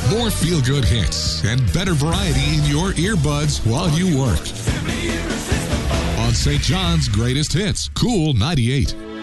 More feel-good hits and better variety in your earbuds while you work. On St. John's Greatest Hits, Cool 98.